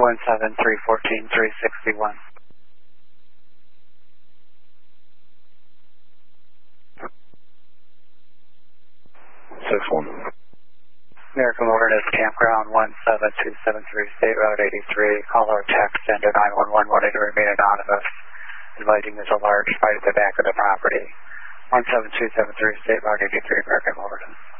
17314-361. 6-1. American Wilderness Campground 17273, State Route 83. Call or text sender 911 wanting to remain anonymous, advising there's a large fight at the back of the property. 17273, State Route 83, American Wilderness.